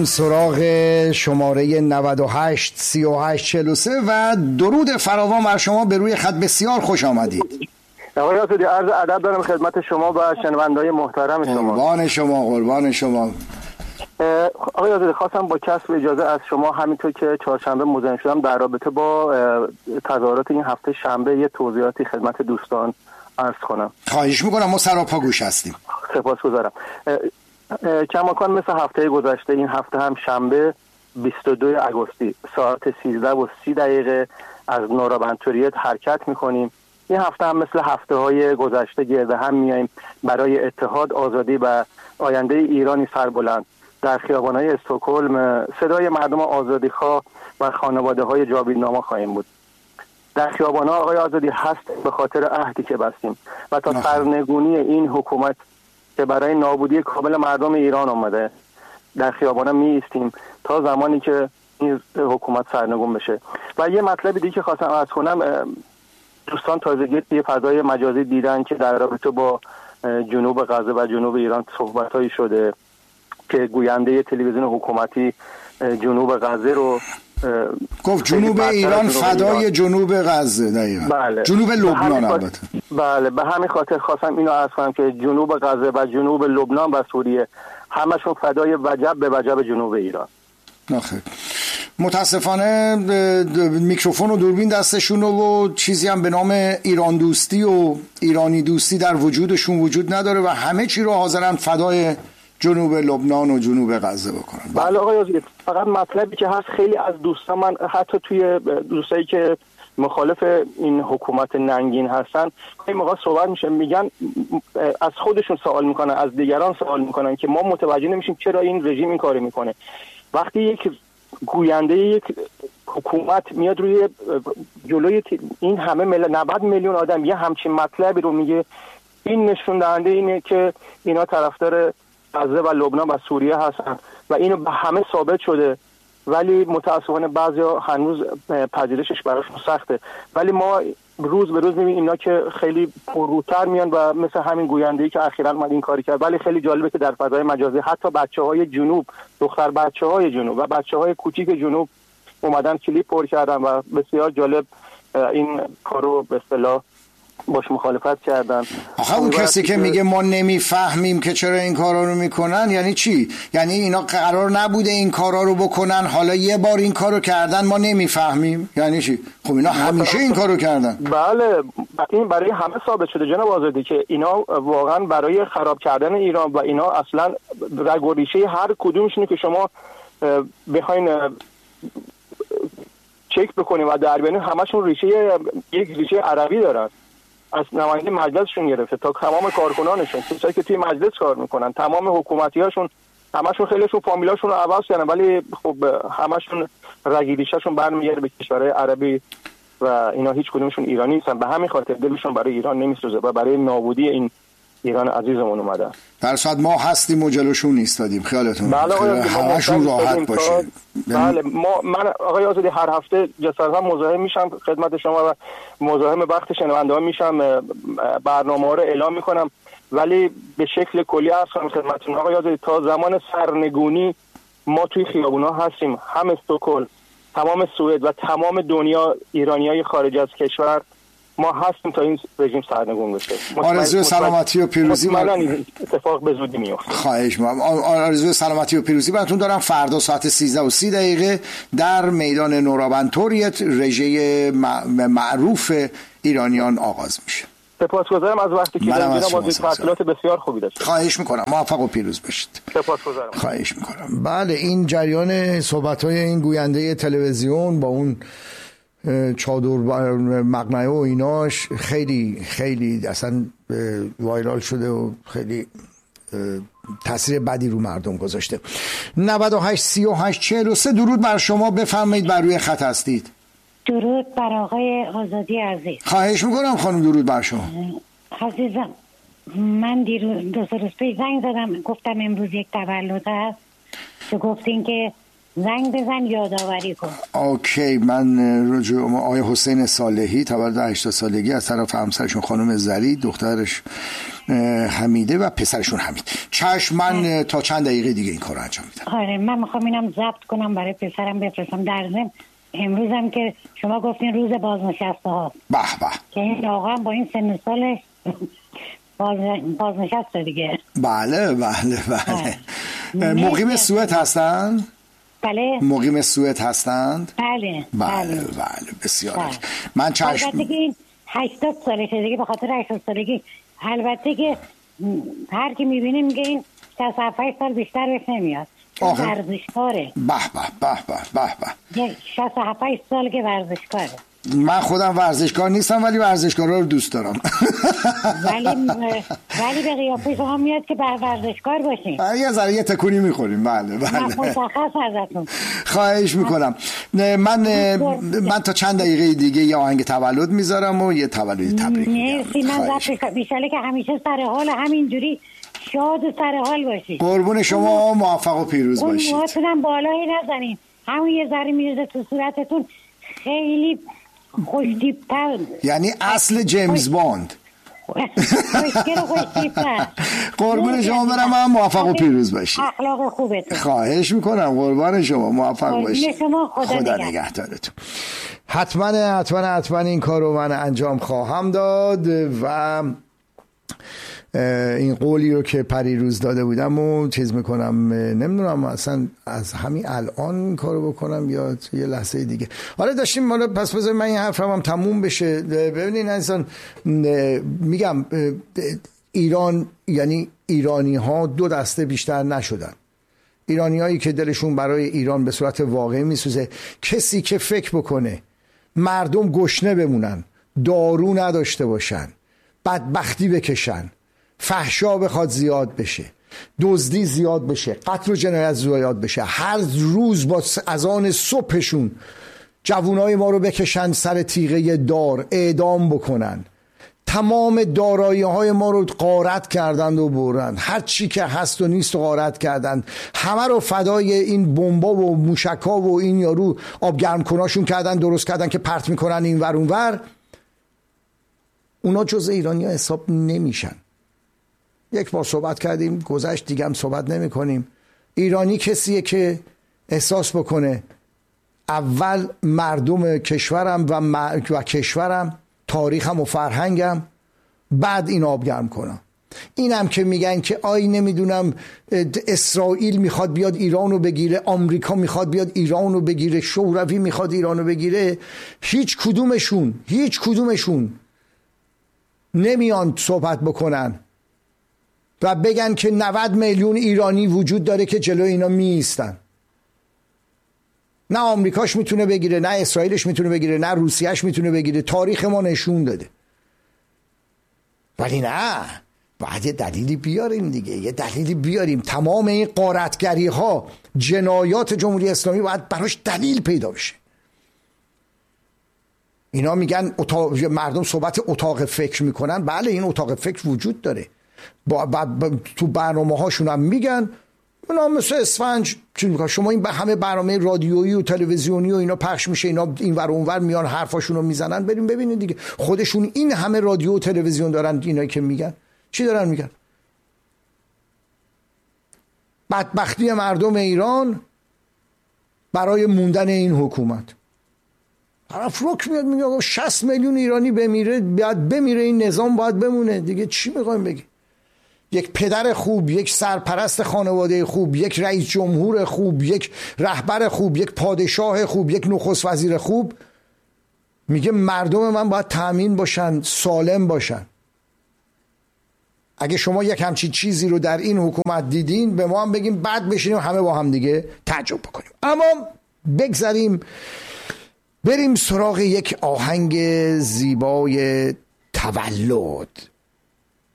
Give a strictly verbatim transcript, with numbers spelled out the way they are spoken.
سراغ شماره نود و هشت سی و هشت چهل و سه و درود فراوان بر شما. به روی خط بسیار خوش آمدید. آقای آزادی، عرض ادب دارم خدمت شما و شنونده‌های محترم شما. قربان شما قربان شما. آقای آزادی، خواستم با کسب اجازه از شما همینطور که چهارشنبه مزاحم شدم در رابطه با تظاهرات این هفته شنبه یه توضیحاتی خدمت دوستان عرض کنم. خواهش میکنم، ما سراپا گوش هستیم. سپاسگزارم. کماکان مثل هفته گذشته این هفته هم شنبه بیست و دوم آگوستی ساعت سیزده و سی دقیقه از نورابندتوریت حرکت میکنیم. این هفته هم مثل هفته های گذشته گرد هم میاییم برای اتحاد، آزادی و آینده ایرانی سربلند. در خیابان‌های استکهلم صدای مردم آزادیخواه و خانواده‌های جاویدنامه خواهیم بود. در خیابان‌ها آقای آزادی هست به خاطر عهدی که بستیم و تا سرنگونی این حکومت که برای نابودی کامل مردم ایران آمده در خیابان‌ها می ایستیم تا زمانی که این حکومت سرنگون بشه. و یه مطلبی دیگه که خواستم عرض کنم، دوستان تازگی یه فضای مجازی دیدن که در رابطه با جنوب غزه و جنوب ایران صحبت‌هایی شده که گوینده تلویزیون حکومتی جنوب غزه رو گفت جنوب ایران فدای ایران. جنوب غزه دقیقاً. بله. جنوب لبنان البته. بله، به همین خاطر خواستم اینو عرض کنم که جنوب غزه و جنوب لبنان و سوریه همشون فدای وجب به وجب جنوب ایران. نخیر. متاسفانه میکروفون و دوربین دستشون و چیزی هم به نام ایران دوستی و ایرانی دوستی در وجودشون وجود نداره و همه چی رو حاضرن فدای جنوب لبنان و جنوب غزه بکنن. بله آقای آزادی، فقط مطلبی که هست خیلی از دوستان، من حتی توی دوستایی که مخالف این حکومت ننگین هستن خیلی موقع صحبت میشه، میگن از خودشون سوال میکنن، از دیگران سوال میکنن که ما متوجه نمیشیم چرا این رژیم این کارو میکنه. وقتی یک گوینده یک حکومت میاد روی جلوی این همه مل... نود میلیون آدم یه همچین مطلبی رو میگه، این نشون دهنده اینه که اینا طرفدار غزه و لبنان و سوریه هستن و اینو به همه ثابت شده، ولی متاسفانه بعضیا هنوز پذیرشش براشون سخته. ولی ما روز به روز میبینیم اینا که خیلی پرروتر میان و مثل همین گوینده‌ای که اخیراً اومد این کاری کرد. ولی خیلی جالبه که در فضای مجازی حتی بچه‌های جنوب، دختر بچه‌های جنوب و بچه‌های کوچیک جنوب اومدن کلیپ پر کردن و بسیار جالب این کارو به اصطلاح باش مخالفت کردن. آخه اون کسی که میگه ما نمیفهمیم که چرا این کارا رو میکنن یعنی چی؟ یعنی اینا قرار نبوده این کارا رو بکنن، حالا یه بار این کارو کردن ما نمیفهمیم یعنی چی؟ خب اینا همیشه این کارو کردن. بله، این برای همه ثابت شده جناب آزادی که اینا واقعا برای خراب کردن ایران و اینا اصلا رگ و ریشه هر کدومشونه که شما بخواین چک بکنید و در بیان همشون ریشه یک ریشه عربی دارن. از نماینده مجلسشون گرفته تا تمام کارکنانشون، کسایی که توی مجلس کار میکنن، تمام حکومتیاشون، همشون خیلیشون فامیلاشون رو عوض کردن ولی خب همشون رگ ریشه‌شون برمیگرده به کشورهای عربی و اینا هیچ کدومشون ایرانی نیستن. به همین خاطر دلشون برای ایران نمیسوزه و برای نابودی این ایران عزیزمون اومدن. در صد ما هستیم و جلوشون ایستادیم. خیالتون بله همشون راحت باشه. بله ما من آقای آزادی هر هفته جسارتا مزاحم میشم خدمت شما و مزاحم وقت شنونده ها میشم، برنامه‌ها رو اعلام میکنم، ولی به شکل کلی عرض کنم خدمتتون آقای آزادی تا زمان سرنگونی ما توی خیابونا هستیم، هم استکهلم، تمام سوئد و تمام دنیا، ایرانیای خارج از کشور، ما هستیم تا این رژیم سرنگون بشه. آرزوی سلامتی و پیروزی من اتفاق به زودی میفته. خواهش می‌کنم. آرزوی سلامتی و پیروزی براتون دارم. فردا ساعت سیزده و سی دقیقه در میدان نورابندتوریت رژه معروف ایرانیان آغاز میشه. سپاسگزارم از وقتی که دادید. با تحصیلات بسیار خوبی داشتید. خواهش میکنم. موفق و پیروز باشید. سپاسگزارم. خواهش میکنم. بله، این جریان صحبت‌های این گوینده تلویزیون با اون چادر مقنعه و ایناش خیلی خیلی اصلا وایرال شده و خیلی تاثیر بدی رو مردم گذاشته. نود و هشت سی و هشت چهل و سه درود بر شما، بفرمایید بر روی خط هستید. درود بر آقای آزادی عزیز. خواهش میکنم خانم، درود بر شما. عزیزم من دیروز دو سه روز پیش زنگ زدم گفتم امروز یک تولد هست، تو گفتین که زنگ بزن یادآوری کن. اوکی، من رجوع آقای حسین صالحی تولد هشتاد سالگی از طرف همسرشون خانم زری، دخترش حمیده و پسرشون حمید. چشم، من تا چند دقیقه دیگه این کار رو انجام میدم. آره من میخوام اینم ضبط کنم برای پسرم بفرستم. در ضمن امروزم که شما گفتین روز بازنشسته ها، به به، که این آقا با این سن سالش باز... بازنشسته دیگه. بله بله بله. مقیم سوئد هستن؟ بله. مقیم سوئد هستند؟ بله بله بله، بسیار بله. من چشم. البته که این هشتاد سالشه دیگه، به خاطر هشتاد سالگی البته که هر کی میبینه میگه این شصت و هفت سال بیشتر بهش نمیاد. ورزشکاره. به به به به به به. شصت و هفت سال که ورزشکاره. من خودم ورزشکار نیستم ولی ورزشکارا رو دوست دارم. ولی ولی به قیافه شما میاد که بر ورزشکار باشین. یه ذره یه تکونی میخوریم. بله بله. مشخص ازتون. خواهش میکنم. من من تا چند دقیقه دیگه یه آهنگ تولد میذارم و یه تولد تبریک میگم. مرسی. من ضبط بیشتره که همیشه سر حال همینجوری شاد و سر حال باشید. قربون شما، موفق و پیروز باشید. اون موهاتونم بالایی نزنین، همون یه ذره میرزه تو صورتتون، خیلی خوشتیپ‌تر، یعنی اصل جیمز باند. قربون شما برم، من موفق و پیروز باشید. اخلاق خوبتون. خواهش میکنم، قربان شما، موفق باشید. شما خدا, خدا نگهدارتون. حتما حتما حتما این کار رو من انجام خواهم داد و این قولی رو که پریروز داده بودم و چیز میکنم، نمیدونم اصلا از همین الان این کارو بکنم یا یه لحظه دیگه. آره داشتیم مالا، پس بذار من این حرفم هم تموم بشه. ببینین انسان، میگم ایران، یعنی ایرانی ها دو دسته بیشتر نشدن. ایرانی هایی که دلشون برای ایران به صورت واقعی میسوزه، کسی که فکر بکنه مردم گشنه بمونن، دارو نداشته باشن، بدبختی بکشن، فحشا بخواد زیاد بشه، دزدی زیاد بشه، قتل و جنایت زیاد بشه، هر روز با اذان صبحشون جوانای ما رو بکشن سر تیغه دار اعدام بکنن، تمام دارایی های ما رو غارت کردند و برند، هر چی که هست و نیست و غارت کردند، همه رو فدای این بمبا و موشکا و این یارو آبگرم کناشون کردن، درست کردن که پرت میکنن این ور اون ور. اونا جز ایرانی ها حساب نمیشن. یک بار صحبت کردیم، گذشت، دیگه هم صحبت نمی کنیم. ایرانی کسیه که احساس بکنه اول مردم کشورم و, م... و کشورم، تاریخم و فرهنگم، بعد این آبگرم کنم. اینم که میگن که آی نمیدونم اسرائیل میخواد بیاد ایرانو بگیره، آمریکا میخواد بیاد ایرانو بگیره، شوروی میخواد ایرانو بگیره، هیچ کدومشون هیچ کدومشون نمیان صحبت بکنن و بگن که نود میلیون ایرانی وجود داره که جلو اینا میایستن. نه آمریکاش میتونه بگیره، نه اسرائیلش میتونه بگیره، نه روسیهش میتونه بگیره. تاریخ ما نشون داده. ولی نه، باید یه دلیلی بیاریم دیگه، یه دلیلی بیاریم. تمام این غارتگری ها، جنایات جمهوری اسلامی باید براش دلیل پیدا بشه. اینا میگن اتاق، مردم صحبت اتاق فکر میکنن. بله این اتاق فکر وجود داره، با, با, با تو برنامه هاشون هم میگن. اونا مثل اسفنج چی میگن، شما این همه برنامه رادیویی و تلویزیونی و اینا پخش میشه، اینا این ور اون ور میان حرفاشون رو میزنن. بریم ببینید دیگه، خودشون این همه رادیو و تلویزیون دارن، اینایی که میگن چی دارن میگن؟ بدبختی مردم ایران برای موندن این حکومت. طرف رک میاد میگه شصت میلیون ایرانی بمیره، باید بمیره، این نظام باید بمونه دیگه. چی میخوایم بگی؟ یک پدر خوب، یک سرپرست خانواده خوب، یک رئیس جمهور خوب، یک رهبر خوب، یک پادشاه خوب، یک نخست وزیر خوب میگه مردم من باید تأمین باشن، سالم باشن. اگه شما یک همچین چیزی رو در این حکومت دیدین، به ما هم بگیم، بعد بشینیم همه با هم دیگه تعجب بکنیم. اما بگذاریم بریم سراغ یک آهنگ زیبای تولد.